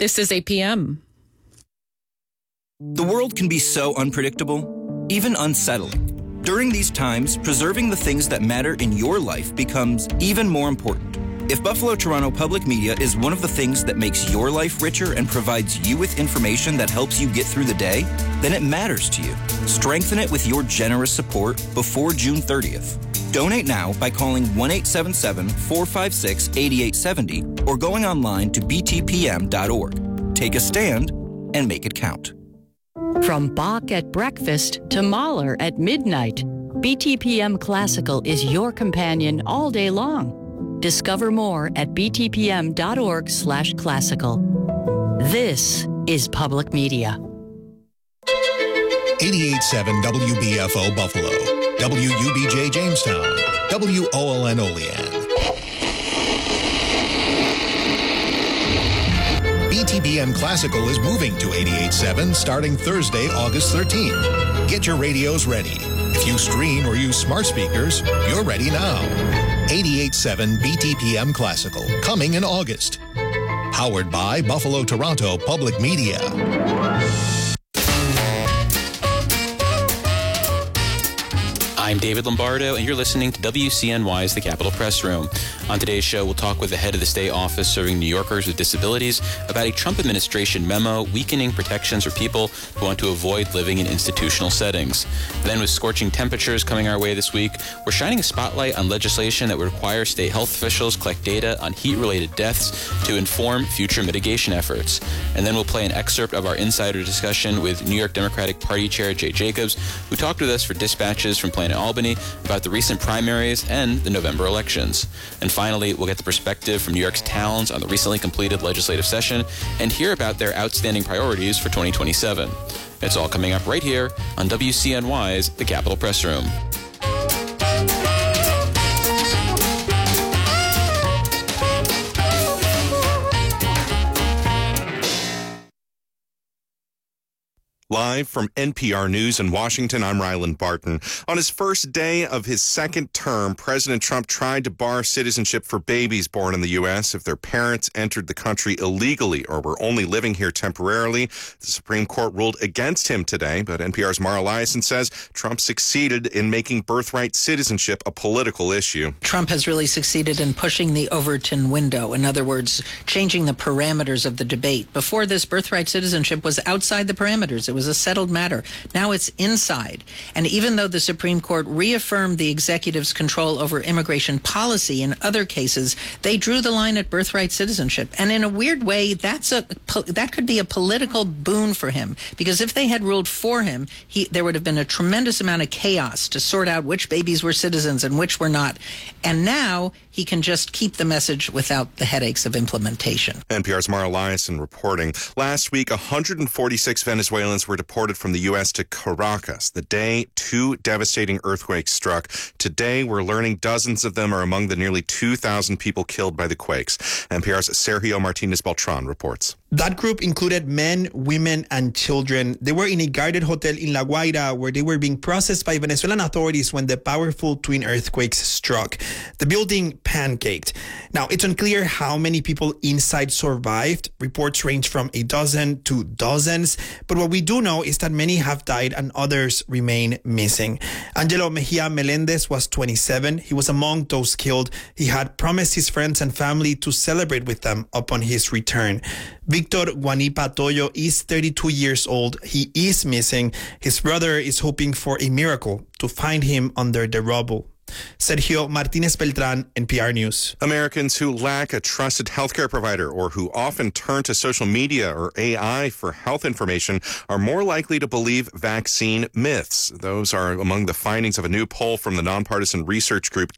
This is APM. The world can be so unpredictable, even unsettling. During these times, preserving the things that matter in your life becomes even more important. If Buffalo Toronto Public Media is one of the things that makes your life richer and provides you with information that helps you get through the day, then it matters to you. Strengthen it with your generous support before June 30th. Donate now by calling 1-877-456-8870 or going online to btpm.org. Take a stand and make it count. From Bach at breakfast to Mahler at midnight, BTPM Classical is your companion all day long. Discover more at btpm.org/classical. This is public media. 88.7 WBFO Buffalo, WUBJ Jamestown, WOLN Olean. BTPM Classical is moving to 88.7 starting Thursday, August 13th. Get your radios ready. If you stream or use smart speakers, you're ready now. 88.7 BTPM Classical, coming in August. Powered by Buffalo Toronto Public Media. I'm David Lombardo, and you're listening to WCNY's The Capitol Press Room. On today's show, we'll talk with the head of the state office serving New Yorkers with disabilities about a Trump administration memo weakening protections for people who want to avoid living in institutional settings. Then, with scorching temperatures coming our way this week, we're shining a spotlight on legislation that would require state health officials collect data on heat-related deaths to inform future mitigation efforts. And then we'll play an excerpt of our insider discussion with New York Democratic Party Chair Jay Jacobs, who talked with us for dispatches from Planet Albany about the recent primaries and the November elections. And finally, we'll get the perspective from New York's towns on the recently completed legislative session and hear about their outstanding priorities for 2027. It's all coming up right here on WCNY's The Capitol Press Room. Live from NPR News in Washington, I'm Ryland Barton. On his first day of his second term, President Trump tried to bar citizenship for babies born in the U.S. if their parents entered the country illegally or were only living here temporarily. The Supreme Court ruled against him today, but NPR's Mara Liasson says Trump succeeded in making birthright citizenship a political issue. Trump has really succeeded in pushing the Overton window. In other words, changing the parameters of the debate. Before this, birthright citizenship was outside the parameters. It was a settled matter. Now it's inside. And even though the Supreme Court reaffirmed the executive's control over immigration policy in other cases, they drew the line at birthright citizenship. And in a weird way, that could be a political boon for him, because if they had ruled for him, there would have been a tremendous amount of chaos to sort out which babies were citizens and which were not. And now he can just keep the message without the headaches of implementation. NPR's Mara Liasson reporting. Last week, 146 Venezuelans were deported from the U.S. to Caracas the day two devastating earthquakes struck. Today, we're learning dozens of them are among the nearly 2,000 people killed by the quakes. NPR's Sergio Martinez Beltran reports. That group included men, women, and children. They were in a guarded hotel in La Guaira where they were being processed by Venezuelan authorities when the powerful twin earthquakes struck. The building pancaked. Now, it's unclear how many people inside survived. Reports range from a dozen to dozens. But what we do know is that many have died and others remain missing. Angelo Mejia Melendez was 27. He was among those killed. He had promised his friends and family to celebrate with them upon his return. Victor Guanipa Toyo is 32 years old. He is missing. His brother is hoping for a miracle to find him under the rubble. Sergio Martinez Beltran, NPR News. Americans who lack a trusted healthcare provider or who often turn to social media or AI for health information are more likely to believe vaccine myths. Those are among the findings of a new poll from the nonpartisan research group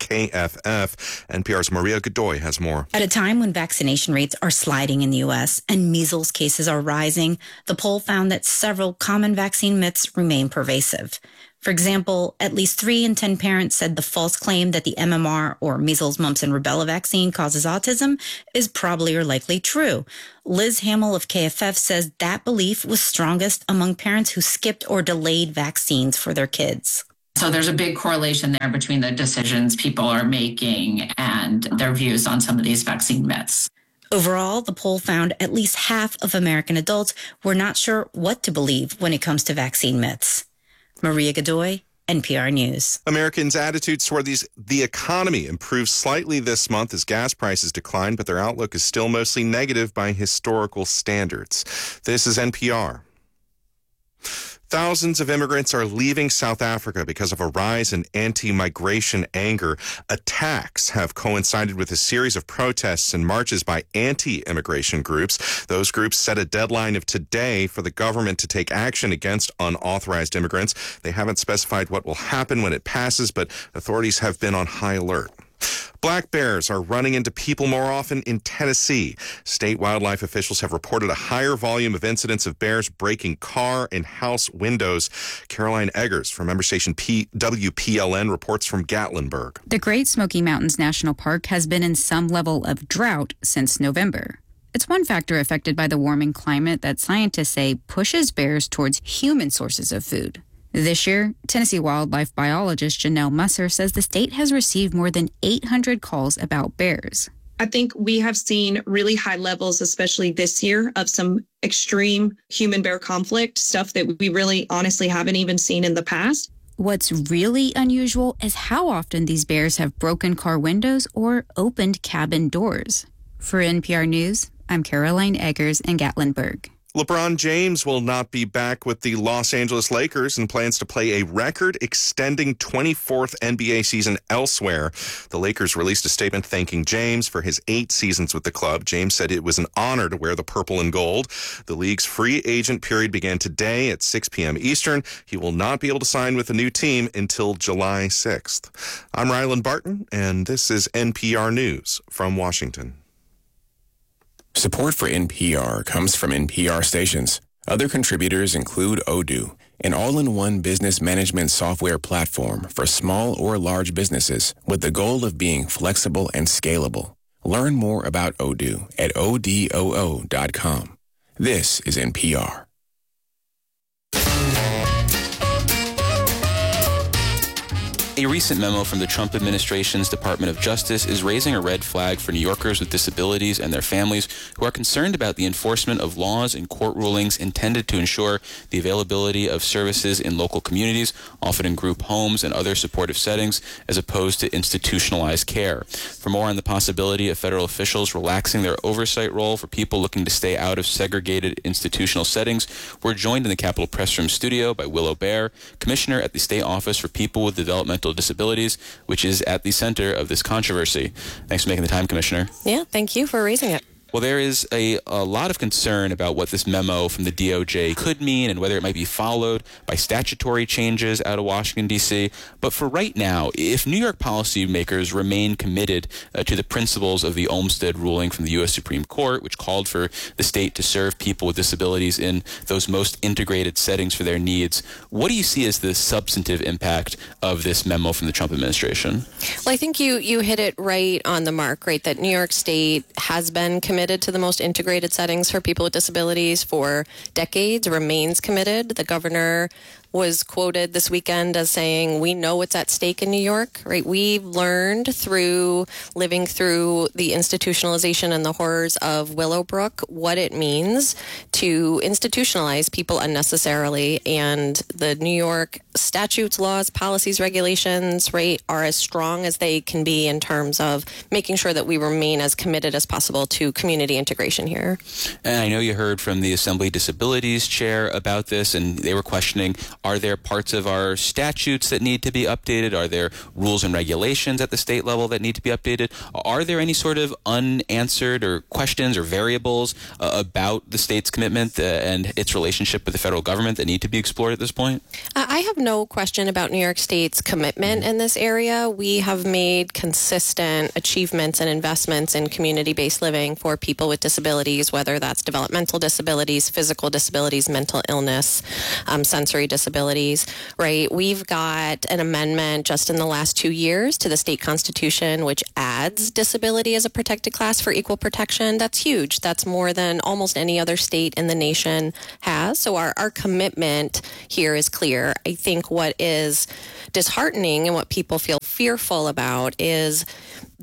KFF. NPR's Maria Godoy has more. At a time when vaccination rates are sliding in the U.S. and measles cases are rising, the poll found that several common vaccine myths remain pervasive. For example, at least 3 in 10 parents said the false claim that the MMR or measles, mumps, and rubella vaccine causes autism is probably or likely true. Liz Hamill of KFF says that belief was strongest among parents who skipped or delayed vaccines for their kids. So there's a big correlation there between the decisions people are making and their views on some of these vaccine myths. Overall, the poll found at least half of American adults were not sure what to believe when it comes to vaccine myths. Maria Godoy, NPR News. Americans' attitudes toward the economy improved slightly this month as gas prices declined, but their outlook is still mostly negative by historical standards. This is NPR. Thousands of immigrants are leaving South Africa because of a rise in anti-migration anger. Attacks have coincided with a series of protests and marches by anti-immigration groups. Those groups set a deadline of today for the government to take action against unauthorized immigrants. They haven't specified what will happen when it passes, but authorities have been on high alert. Black bears are running into people more often in Tennessee. State wildlife officials have reported a higher volume of incidents of bears breaking car and house windows. Caroline Eggers from member station WPLN reports from Gatlinburg. The Great Smoky Mountains National Park has been in some level of drought since November. It's one factor affected by the warming climate that scientists say pushes bears towards human sources of food. This year, Tennessee wildlife biologist Janelle Musser says the state has received more than 800 calls about bears. I think we have seen really high levels, especially this year, of some extreme human-bear conflict, stuff that we really honestly haven't even seen in the past. What's really unusual is how often these bears have broken car windows or opened cabin doors. For NPR News, I'm Caroline Eggers in Gatlinburg. LeBron James will not be back with the Los Angeles Lakers and plans to play a record-extending 24th NBA season elsewhere. The Lakers released a statement thanking James for his 8 seasons with the club. James said it was an honor to wear the purple and gold. The league's free agent period began today at 6 p.m. Eastern. He will not be able to sign with a new team until July 6th. I'm Ryland Barton, and this is NPR News from Washington. Support for NPR comes from NPR stations. Other contributors include Odoo, an all-in-one business management software platform for small or large businesses with the goal of being flexible and scalable. Learn more about Odoo at odoo.com. This is NPR. A recent memo from the Trump administration's Department of Justice is raising a red flag for New Yorkers with disabilities and their families who are concerned about the enforcement of laws and court rulings intended to ensure the availability of services in local communities, often in group homes and other supportive settings, as opposed to institutionalized care. For more on the possibility of federal officials relaxing their oversight role for people looking to stay out of segregated institutional settings, we're joined in the Capitol Press Room studio by Willow Baer, Commissioner at the State Office for People with Developmental Disabilities, which is at the center of this controversy. Thanks for making the time, Commissioner. Yeah, thank you for raising it. Well, there is a lot of concern about what this memo from the DOJ could mean and whether it might be followed by statutory changes out of Washington, D.C. But for right now, if New York policymakers remain committed to the principles of the Olmstead ruling from the U.S. Supreme Court, which called for the state to serve people with disabilities in those most integrated settings for their needs, what do you see as the substantive impact of this memo from the Trump administration? Well, I think you hit it right on the mark, right? That New York State has been committed to the most integrated settings for people with disabilities for decades, remains committed. The governor was quoted this weekend as saying, we know what's at stake in New York, right? We've learned through living through the institutionalization and the horrors of Willowbrook what it means to institutionalize people unnecessarily. And the New York statutes, laws, policies, regulations, right, are as strong as they can be in terms of making sure that we remain as committed as possible to community integration here. And I know you heard from the Assembly Disabilities Chair about this, and they were questioning, are there parts of our statutes that need to be updated? Are there rules and regulations at the state level that need to be updated? Are there any sort of unanswered or questions or variables about the state's commitment and its relationship with the federal government that need to be explored at this point? I have no question about New York State's commitment in this area. We have made consistent achievements and investments in community-based living for people with disabilities, whether that's developmental disabilities, physical disabilities, mental illness, sensory disabilities, right? We've got an amendment just in the last 2 years to the state constitution, which adds disability as a protected class for equal protection. That's huge. That's more than almost any other state in the nation has. So our commitment here is clear. I think what is disheartening and what people feel fearful about is the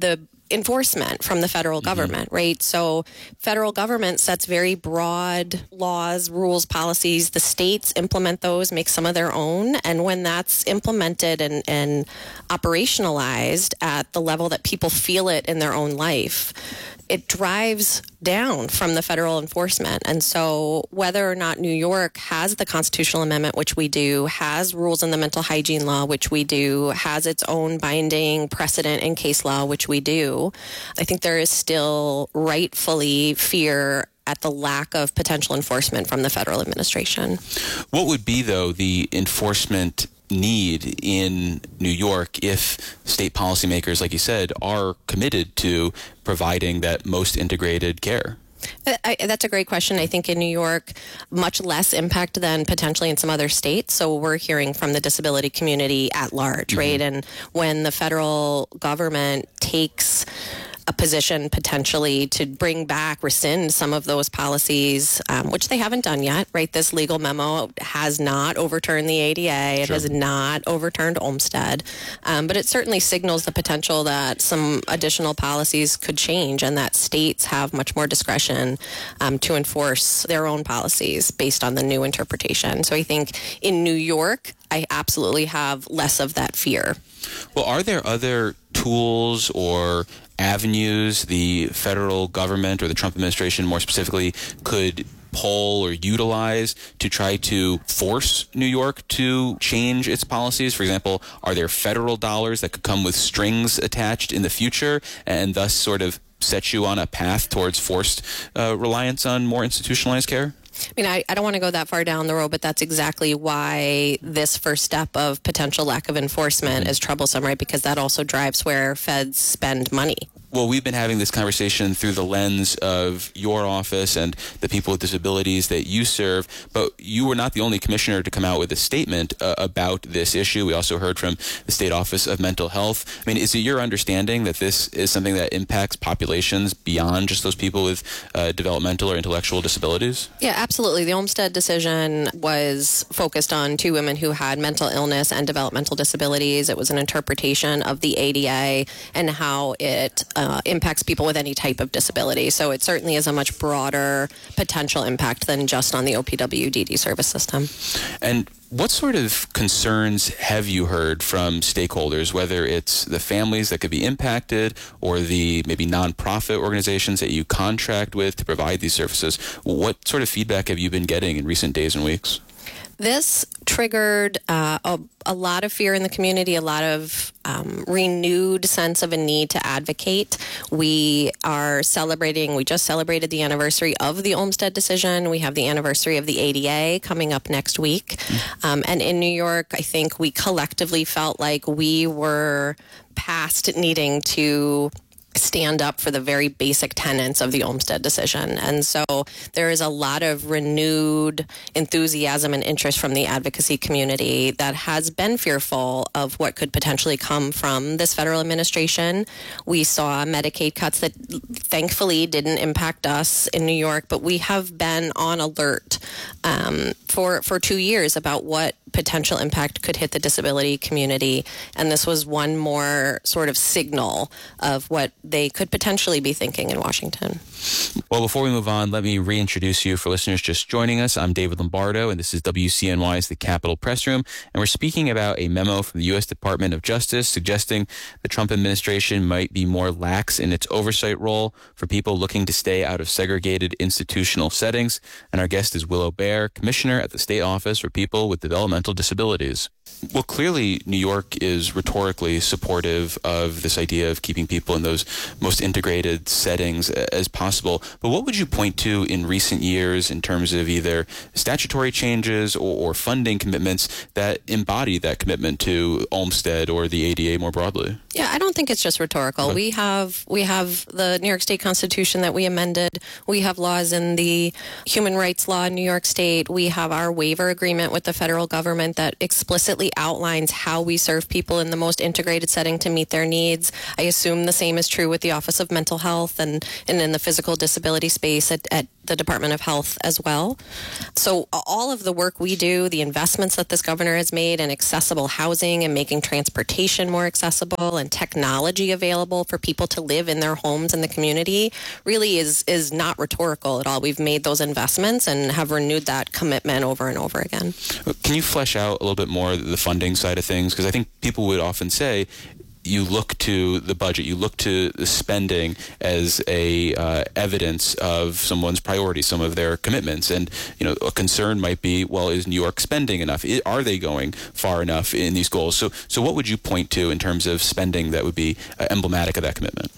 enforcement from the federal government, right? So federal government sets very broad laws, rules, policies. The states implement those, make some of their own. And when that's implemented and operationalized at the level that people feel it in their own life, it drives down from the federal enforcement. And so whether or not New York has the constitutional amendment, which we do, has rules in the mental hygiene law, which we do, has its own binding precedent in case law, which we do, I think there is still rightfully fear at the lack of potential enforcement from the federal administration. What would be, though, the enforcement need in New York if state policymakers, like you said, are committed to providing that most integrated care? That's a great question. I think in New York, much less impact than potentially in some other states. So we're hearing from the disability community at large, right? And when the federal government takes a position potentially to bring back, rescind some of those policies, which they haven't done yet, right? This legal memo has not overturned the ADA. It has not overturned Olmstead. But it certainly signals the potential that some additional policies could change and that states have much more discretion to enforce their own policies based on the new interpretation. So I think in New York, I absolutely have less of that fear. Well, are there other tools or avenues the federal government or the Trump administration more specifically could pull or utilize to try to force New York to change its policies? For example, are there federal dollars that could come with strings attached in the future and thus sort of set you on a path towards forced reliance on more institutionalized care? I mean, I don't want to go that far down the road, but that's exactly why this first step of potential lack of enforcement is troublesome, right? Because that also drives where feds spend money. Well, we've been having this conversation through the lens of your office and the people with disabilities that you serve, but you were not the only commissioner to come out with a statement about this issue. We also heard from the State Office of Mental Health. I mean, is it your understanding that this is something that impacts populations beyond just those people with developmental or intellectual disabilities? Yeah, absolutely. The Olmstead decision was focused on two women who had mental illness and developmental disabilities. It was an interpretation of the ADA and how it impacts people with any type of disability. So it certainly is a much broader potential impact than just on the OPWDD service system. And what sort of concerns have you heard from stakeholders, whether it's the families that could be impacted or the maybe nonprofit organizations that you contract with to provide these services? What sort of feedback have you been getting in recent days and weeks? This triggered a lot of fear in the community, a lot of renewed sense of a need to advocate. We just celebrated the anniversary of the Olmstead decision. We have the anniversary of the ADA coming up next week. And in New York, I think we collectively felt like we were past needing to stand up for the very basic tenets of the Olmstead decision. And so there is a lot of renewed enthusiasm and interest from the advocacy community that has been fearful of what could potentially come from this federal administration. We saw Medicaid cuts that thankfully didn't impact us in New York, but we have been on alert for 2 years about what potential impact could hit the disability community. And this was one more sort of signal of what they could potentially be thinking in Washington. Well, before we move on, let me reintroduce you for listeners just joining us. I'm David Lombardo, and this is WCNY's The Capitol Press Room. And we're speaking about a memo from the U.S. Department of Justice suggesting the Trump administration might be more lax in its oversight role for people looking to stay out of segregated institutional settings. And our guest is Willow Baer, Commissioner at the State Office for People with Developmental Disabilities. Well, clearly, New York is rhetorically supportive of this idea of keeping people in those most integrated settings as possible. But what would you point to in recent years in terms of either statutory changes or funding commitments that embody that commitment to Olmstead or the ADA more broadly? Yeah, I don't think it's just rhetorical. Okay. We have the New York State Constitution that we amended. We have laws in the human rights law in New York State. We have our waiver agreement with the federal government that explicitly outlines how we serve people in the most integrated setting to meet their needs. I assume the same is true with the Office of Mental Health and in the physical physical disability space at the Department of Health as well. So all of the work we do, the investments that this governor has made in accessible housing and making transportation more accessible and technology available for people to live in their homes in the community really is not rhetorical at all. We've made those investments and have renewed that commitment over and over again. Can you flesh out a little bit more the funding side of things? Because I think people would often say, you look to the budget, you look to the spending as a evidence of someone's priorities, some of their commitments. And, a concern might be, well, is New York spending enough? Are they going far enough in these goals? So what would you point to in terms of spending that would be emblematic of that commitment?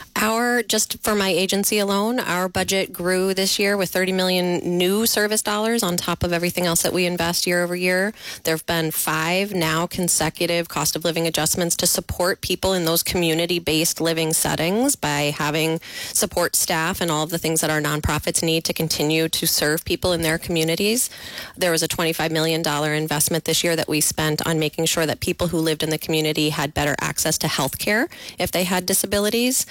Just for my agency alone, our budget grew this year with $30 million new service dollars on top of everything else that we invest year over year. There have been 5 now consecutive cost of living adjustments to support people in those community-based living settings by having support staff and all of the things that our nonprofits need to continue to serve people in their communities. There was a $25 million investment this year that we spent on making sure that people who lived in the community had better access to health care if they had disabilities.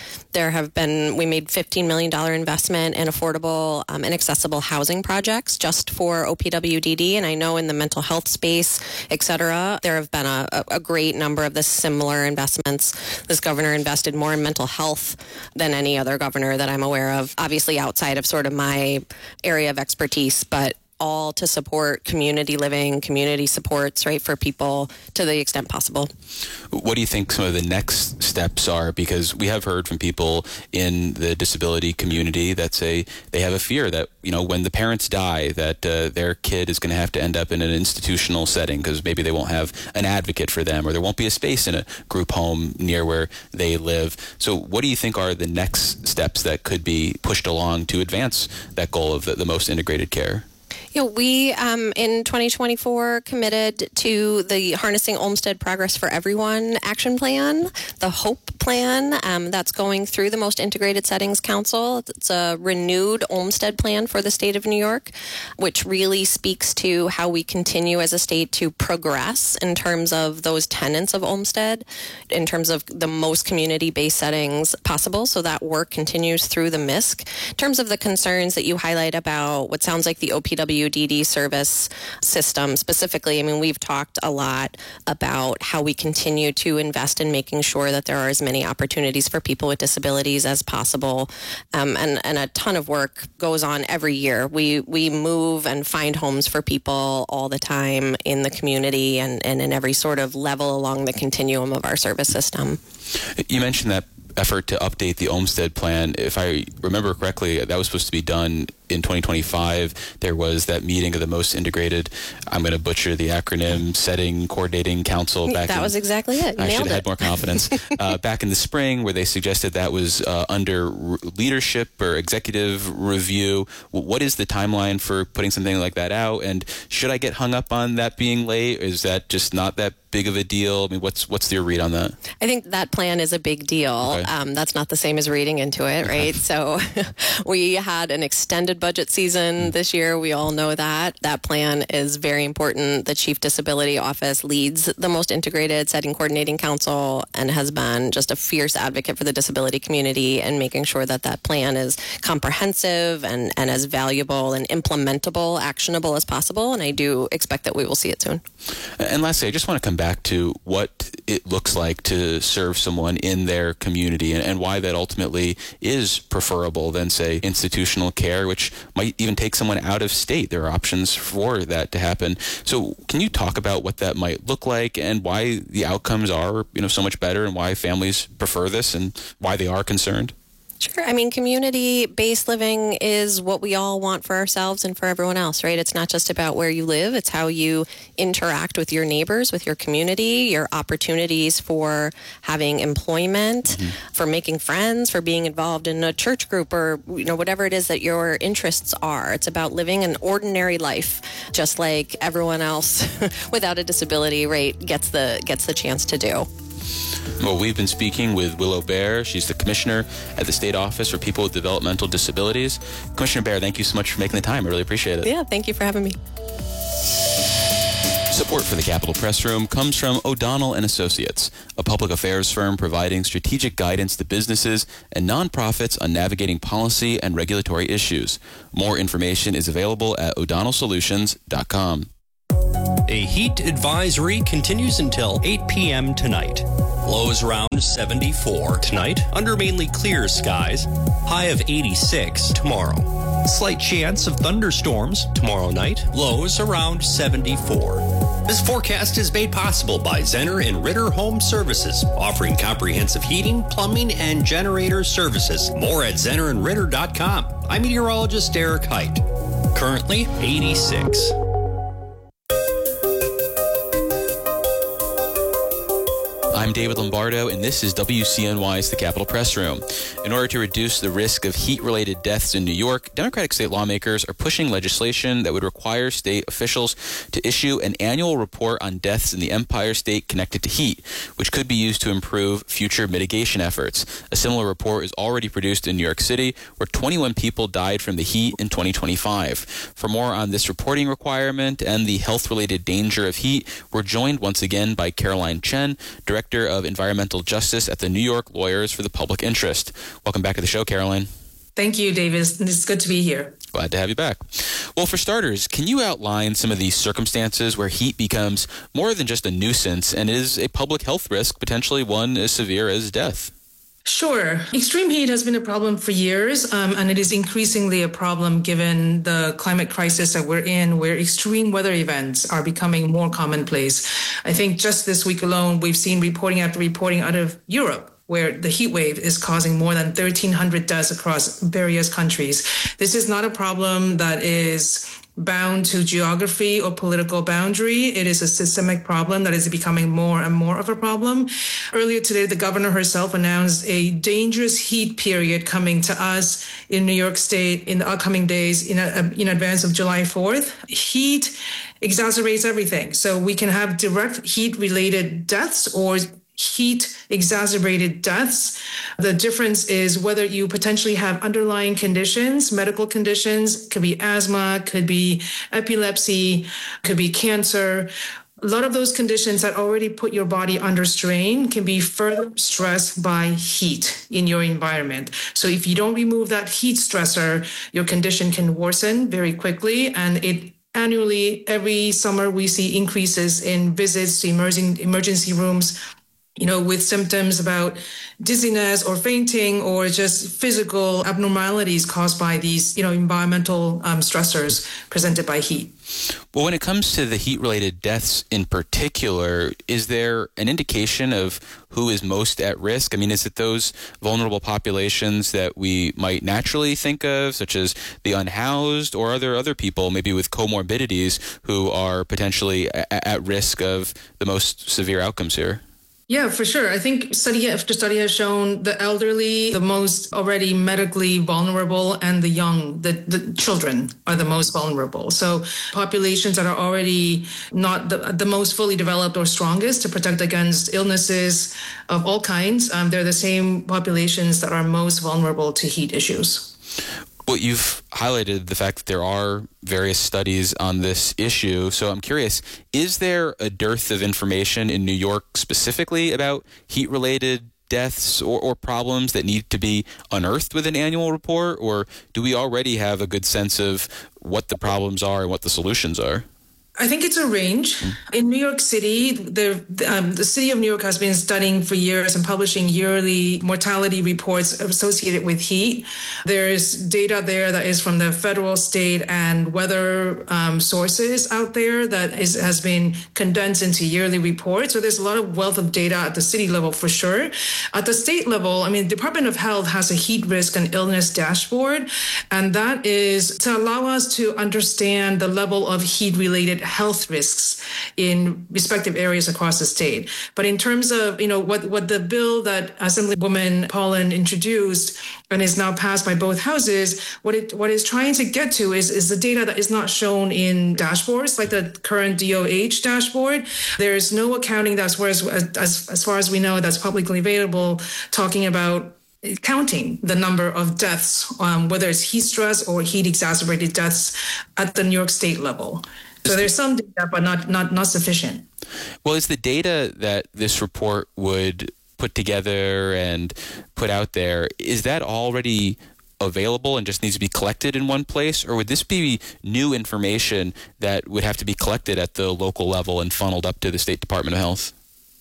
We made $15 million investment in affordable and accessible housing projects just for OPWDD. And I know in the mental health space, et cetera, there have been a great number of the similar investments. This governor invested more in mental health than any other governor that I'm aware of, obviously outside of sort of my area of expertise, but all to support community living, community supports, right, for people to the extent possible. What do you think some of the next steps are? Because we have heard from people in the disability community that say they have a fear that, when the parents die, that their kid is going to have to end up in an institutional setting because maybe they won't have an advocate for them or there won't be a space in a group home near where they live. So what do you think are the next steps that could be pushed along to advance that goal of the most integrated care? We, in 2024, committed to the Harnessing Olmsted Progress for Everyone action plan, the HOPE plan, that's going through the Most Integrated Settings Council. It's a renewed Olmsted plan for the state of New York, which really speaks to how we continue as a state to progress in terms of those tenets of Olmsted, in terms of the most community-based settings possible. So that work continues through the MISC. In terms of the concerns that you highlight about what sounds like the OPWDD service system specifically, we've talked a lot about how we continue to invest in making sure that there are as many opportunities for people with disabilities as possible. And a ton of work goes on every year. We move and find homes for people all the time in the community and in every sort of level along the continuum of our service system. You mentioned that effort to update the Olmsted plan. If I remember correctly, that was supposed to be done in 2025. There was that meeting of the Most Integrated, I'm going to butcher the acronym, Setting Coordinating Council. That was exactly it. I should have had more confidence. Back in the spring, where they suggested that was under leadership or executive review. What is the timeline for putting something like that out? And should I get hung up on that being late? Is that just not that big of a deal? What's your read on that? I think that plan is a big deal. Okay. That's not the same as reading into it, right? So we had an extended budget season this year. We all know that. That plan is very important. The Chief Disability Office leads the Most Integrated Setting Coordinating Council and has been just a fierce advocate for the disability community and making sure that that plan is comprehensive and as valuable and implementable, actionable as possible. And I do expect that we will see it soon. And lastly, I just want to come back to what it looks like to serve someone in their community and why that ultimately is preferable than, say, institutional care, which might even take someone out of state. There are options for that to happen. So can you talk about what that might look like and why the outcomes are, so much better and why families prefer this and why they are concerned? Sure. Community-based living is what we all want for ourselves and for everyone else, right? It's not just about where you live. It's how you interact with your neighbors, with your community, your opportunities for having employment, for making friends, for being involved in a church group or, whatever it is that your interests are. It's about living an ordinary life, just like everyone else without a disability, right, gets the chance to do. Well, we've been speaking with Willow Baer. She's the commissioner at the State Office for People with Developmental Disabilities. Commissioner Baer, thank you so much for making the time. I really appreciate it. Yeah, thank you for having me. Support for the Capitol Press Room comes from O'Donnell & Associates, a public affairs firm providing strategic guidance to businesses and nonprofits on navigating policy and regulatory issues. More information is available at o'donnellsolutions.com. A heat advisory continues until 8 p.m. tonight. Lows around 74 tonight, under mainly clear skies. High of 86 tomorrow. Slight chance of thunderstorms tomorrow night. Lows around 74. This forecast is made possible by Zenner and Ritter Home Services, offering comprehensive heating, plumbing, and generator services. More at zennerandritter.com. I'm meteorologist Derek Height. Currently 86. I'm David Lombardo, and this is WCNY's The Capitol Press Room. In order to reduce the risk of heat-related deaths in New York, Democratic state lawmakers are pushing legislation that would require state officials to issue an annual report on deaths in the Empire State connected to heat, which could be used to improve future mitigation efforts. A similar report is already produced in New York City, where 21 people died from the heat in 2025. For more on this reporting requirement and the health-related danger of heat, we're joined once again by Caroline Chen, Director of Environmental Justice at the New York Lawyers for the Public Interest. Welcome back to the show, Caroline. Thank you, David. It's good to be here. Glad to have you back. Well, for starters, can you outline some of the circumstances where heat becomes more than just a nuisance and is a public health risk, potentially one as severe as death? Sure. Extreme heat has been a problem for years, and it is increasingly a problem given the climate crisis that we're in, where extreme weather events are becoming more commonplace. I think just this week alone, we've seen reporting after reporting out of Europe, where the heat wave is causing more than 1,300 deaths across various countries. This is not a problem that is bound to geography or political boundary. It is a systemic problem that is becoming more and more of a problem. Earlier today, the governor herself announced a dangerous heat period coming to us in New York State in the upcoming days in advance of July 4th. Heat exacerbates everything. So we can have direct heat-related deaths or heat-exacerbated deaths. The difference is whether you potentially have underlying conditions, medical conditions, could be asthma, could be epilepsy, could be cancer. A lot of those conditions that already put your body under strain can be further stressed by heat in your environment. So if you don't remove that heat stressor, your condition can worsen very quickly, and annually, every summer, we see increases in visits to emergency rooms, with symptoms about dizziness or fainting or just physical abnormalities caused by these, environmental stressors presented by heat. Well, when it comes to the heat-related deaths in particular, is there an indication of who is most at risk? I mean, is it those vulnerable populations that we might naturally think of, such as the unhoused, or are there other people, maybe with comorbidities, who are potentially at risk of the most severe outcomes here? Yeah, for sure. I think study after study has shown the elderly, the most already medically vulnerable, and the young, the children are the most vulnerable. So populations that are already not the most fully developed or strongest to protect against illnesses of all kinds, they're the same populations that are most vulnerable to heat issues. Well, you've highlighted the fact that there are various studies on this issue. So I'm curious, is there a dearth of information in New York specifically about heat-related deaths or problems that need to be unearthed with an annual report? Or do we already have a good sense of what the problems are and what the solutions are? I think it's a range. In New York City, the city of New York has been studying for years and publishing yearly mortality reports associated with heat. There's data there that is from the federal, state, and weather sources out there that has been condensed into yearly reports. So there's a lot of wealth of data at the city level for sure. At the state level, Department of Health has a heat risk and illness dashboard, and that is to allow us to understand the level of heat-related health risks in respective areas across the state. But in terms of, what the bill that Assemblywoman Pollen introduced and is now passed by both houses, what it's trying to get to is the data that is not shown in dashboards like the current DOH dashboard. There's no accounting as far as we know that's publicly available, talking about counting the number of deaths, whether it's heat stress or heat exacerbated deaths at the New York State level. So there's some data, but not sufficient. Well, is the data that this report would put together and put out there, is that already available and just needs to be collected in one place? Or would this be new information that would have to be collected at the local level and funneled up to the State Department of Health?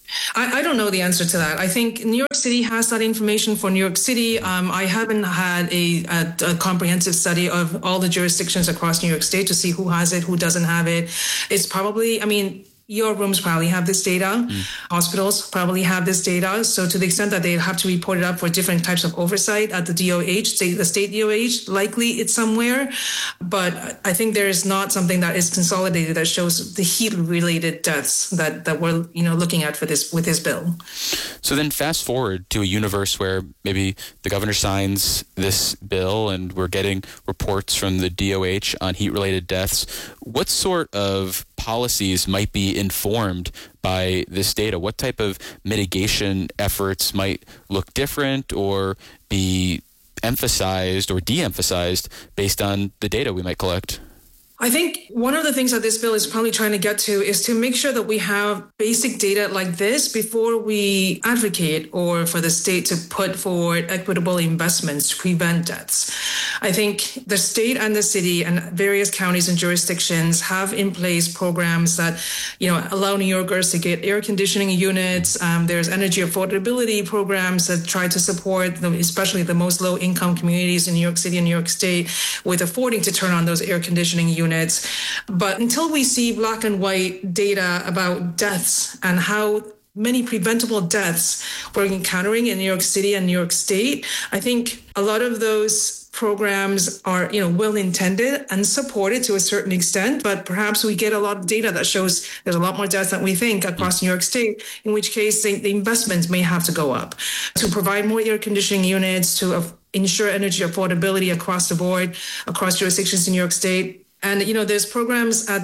I don't know the answer to that. I think New York City has that information for New York City. I haven't had a comprehensive study of all the jurisdictions across New York State to see who has it, who doesn't have it. It's probably, your rooms probably have this data. Hospitals probably have this data. So to the extent that they have to report it up for different types of oversight at the DOH, the state DOH, likely it's somewhere. But I think there is not something that is consolidated that shows the heat-related deaths that we're looking at with this bill. So then fast forward to a universe where maybe the governor signs this bill and we're getting reports from the DOH on heat-related deaths. What sort of policies might be informed by this data? What type of mitigation efforts might look different or be emphasized or de-emphasized based on the data we might collect? I think one of the things that this bill is probably trying to get to is to make sure that we have basic data like this before we advocate or for the state to put forward equitable investments to prevent deaths. I think the state and the city and various counties and jurisdictions have in place programs that, allow New Yorkers to get air conditioning units. There's energy affordability programs that try to support especially the most low income communities in New York City and New York State with affording to turn on those air conditioning units. But until we see black and white data about deaths and how many preventable deaths we're encountering in New York City and New York State, I think a lot of those programs are, well-intended and supported to a certain extent, but perhaps we get a lot of data that shows there's a lot more deaths than we think across New York State, in which case the investments may have to go up to provide more air conditioning units, to ensure energy affordability across the board, across jurisdictions in New York State. And, there's programs with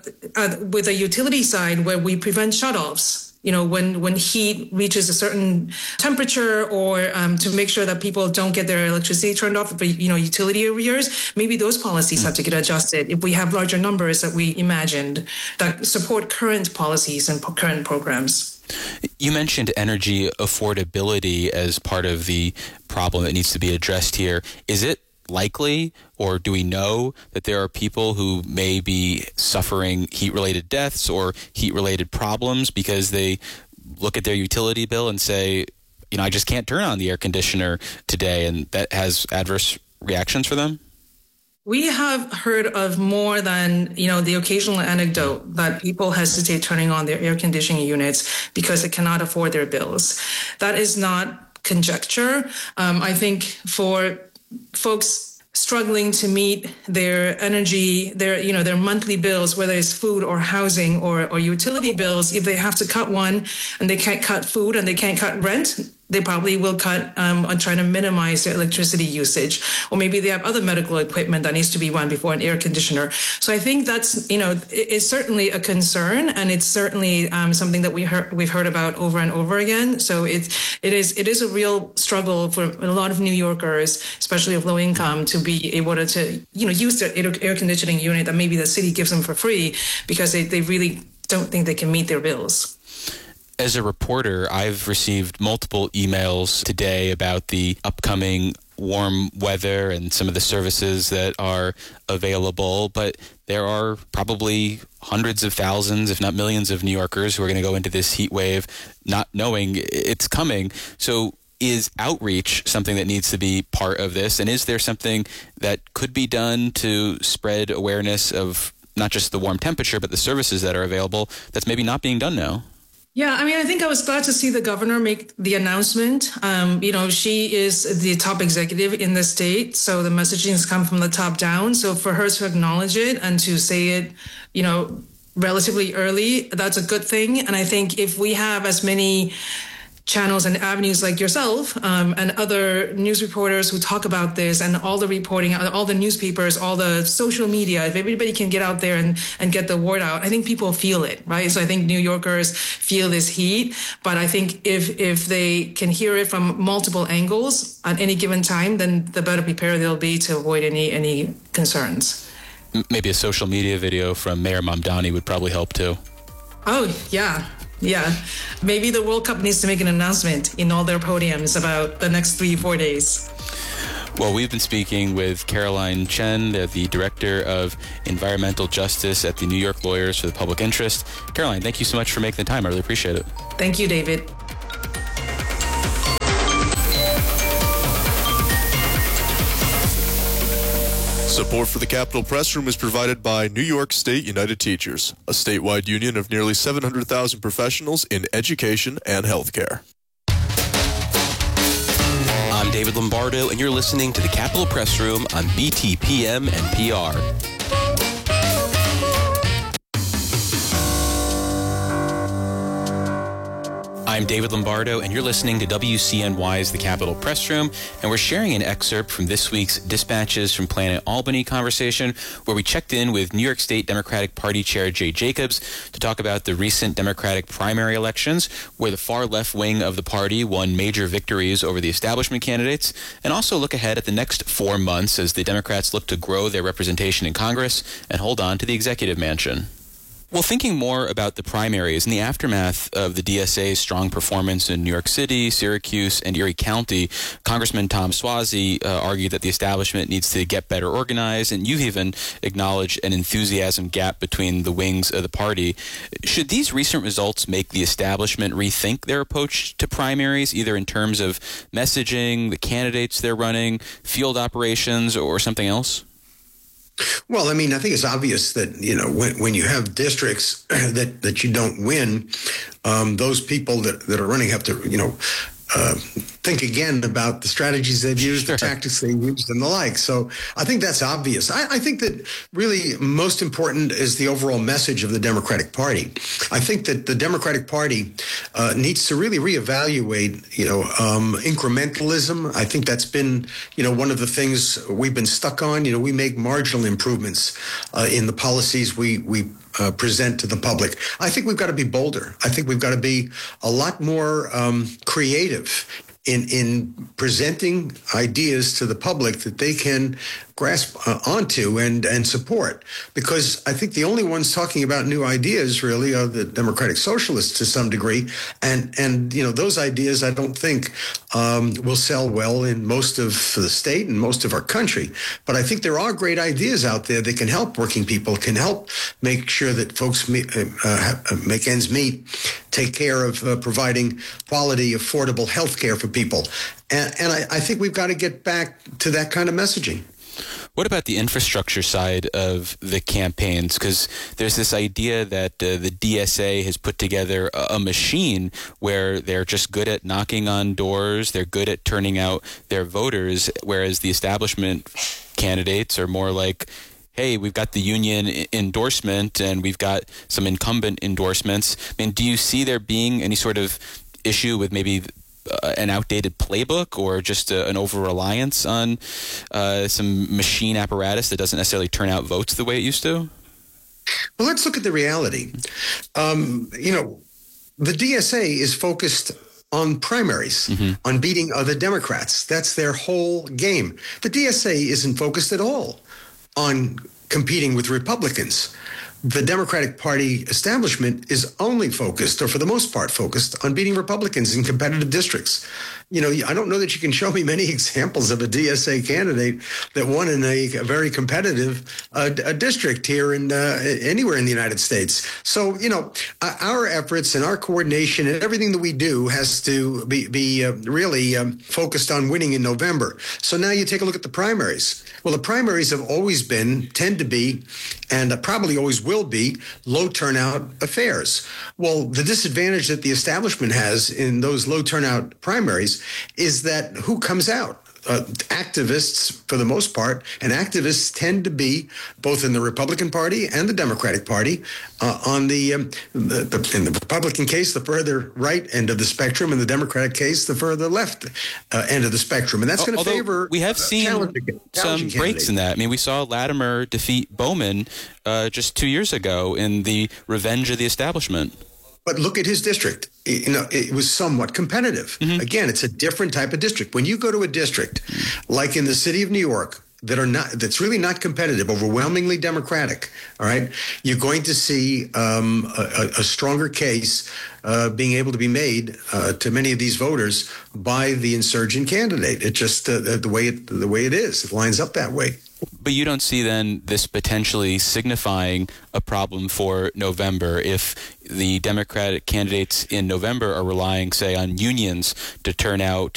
the utility side where we prevent shutoffs. When heat reaches a certain temperature or to make sure that people don't get their electricity turned off for, utility arrears, maybe those policies have to get adjusted if we have larger numbers that we imagined that support current policies and current programs. You mentioned energy affordability as part of the problem that needs to be addressed here. Is it likely, or do we know that there are people who may be suffering heat-related deaths or heat-related problems because they look at their utility bill and say, I just can't turn on the air conditioner today, and that has adverse reactions for them? We have heard of more than, the occasional anecdote that people hesitate turning on their air conditioning units because they cannot afford their bills. That is not conjecture. I think for folks struggling to meet their energy, their monthly bills, whether it's food or housing or utility bills, if they have to cut one and they can't cut food and they can't cut rent, they probably will cut on trying to minimize their electricity usage. Or maybe they have other medical equipment that needs to be run before an air conditioner. So I think that's, it's certainly a concern, and it's certainly something that we've heard about over and over again. So it is a real struggle for a lot of New Yorkers, especially of low income, to be able to use their air conditioning unit that maybe the city gives them for free because they really don't think they can meet their bills. As a reporter, I've received multiple emails today about the upcoming warm weather and some of the services that are available, but there are probably hundreds of thousands, if not millions of New Yorkers who are going to go into this heat wave not knowing it's coming. So is outreach something that needs to be part of this? And is there something that could be done to spread awareness of not just the warm temperature, but the services that are available that's maybe not being done now? Yeah, I think I was glad to see the governor make the announcement. She is the top executive in the state, so the messaging has come from the top down. So for her to acknowledge it and to say it, relatively early, that's a good thing. And I think if we have as many channels and avenues like yourself and other news reporters who talk about this, and all the reporting, all the newspapers, all the social media, if everybody can get out there and get the word out, I think people feel it, right? So I think New Yorkers feel this heat, but I think if they can hear it from multiple angles at any given time, then the better prepared they'll be to avoid any concerns. Maybe a social media video from Mayor Mamdani would probably help too. Oh, yeah. Yeah. Maybe the World Cup needs to make an announcement in all their podiums about the next 3-4 days. Well, we've been speaking with Caroline Chen, the Director of Environmental Justice at the New York Lawyers for the Public Interest. Caroline, thank you so much for making the time. I really appreciate it. Thank you, David. Support for the Capitol Press Room is provided by New York State United Teachers, a statewide union of nearly 700,000 professionals in education and healthcare. I'm David Lombardo, and you're listening to the Capitol Press Room on BTPM NPR. I'm David Lombardo, and you're listening to WCNY's The Capitol Press Room, and we're sharing an excerpt from this week's Dispatches from Planet Albany conversation, where we checked in with New York State Democratic Party Chair Jay Jacobs to talk about the recent Democratic primary elections, where the far left wing of the party won major victories over the establishment candidates, and also look ahead at the next 4 months as the Democrats look to grow their representation in Congress and hold on to the executive mansion. Well, thinking more about the primaries in the aftermath of the DSA's strong performance in New York City, Syracuse, and Erie County, Congressman Tom Suozzi argued that the establishment needs to get better organized, and you've even acknowledged an enthusiasm gap between the wings of the party. Should these recent results make the establishment rethink their approach to primaries, either in terms of messaging, the candidates they're running, field operations, or something else? Well, I mean, I think it's obvious that, you know, when you have districts that you don't win, those people that are running have to, you know, think again about the strategies they've used, the tactics they've used, and the like. So I think that's obvious. I think that really most important is the overall message of the Democratic Party. I think that the Democratic Party needs to really reevaluate, you know, incrementalism. I think that's been, you know, one of the things we've been stuck on. You know, we make marginal improvements in the policies we present to the public. I think we've got to be bolder. I think we've got to be a lot more creative in presenting ideas to the public that they can grasp onto and support, because I think the only ones talking about new ideas really are the Democratic Socialists to some degree, and you know, those ideas I don't think will sell well in most of the state and most of our country. But I think there are great ideas out there that can help working people, can help make sure that folks make ends meet, take care of providing quality, affordable health care for people. And I think we've got to get back to that kind of messaging. What about the infrastructure side of the campaigns? Because there's this idea that the DSA has put together a machine where they're just good at knocking on doors, they're good at turning out their voters, whereas the establishment candidates are more like, hey, we've got the union endorsement and we've got some incumbent endorsements. I mean, do you see there being any sort of issue with maybe an outdated playbook or just an over-reliance on some machine apparatus that doesn't necessarily turn out votes the way it used to? Well, let's look at the reality. You know, the DSA is focused on primaries, on beating other Democrats. That's their whole game. The DSA isn't focused at all on competing with Republicans. The Democratic Party establishment is only focused, or for the most part focused, on beating Republicans in competitive districts. You know, I don't know that you can show me many examples of a DSA candidate that won in a very competitive district here in anywhere in the United States. So, you know, our efforts and our coordination and everything that we do has to be really focused on winning in November. So now you take a look at the primaries. Well, the primaries have always tend to be, and probably always will be, low turnout affairs. Well, the disadvantage that the establishment has in those low turnout primaries is that who comes out? Activists, for the most part, and activists tend to be both in the Republican Party and the Democratic Party. In the Republican case, the further right end of the spectrum, in the Democratic case, the further left end of the spectrum, and that's going to favor. We have seen some breaks in that. I mean, we saw Latimer defeat Bowman just 2 years ago in the Revenge of the Establishment. But look at his district. You know, it was somewhat competitive. Again, it's a different type of district. When you go to a district like in the city of New York, that's really not competitive, overwhelmingly Democratic, all right, you're going to see a stronger case being able to be made to many of these voters by the insurgent candidate. It just the way it is. It lines up that way. But you don't see then this potentially signifying a problem for November if the Democratic candidates in November are relying, say, on unions to turn out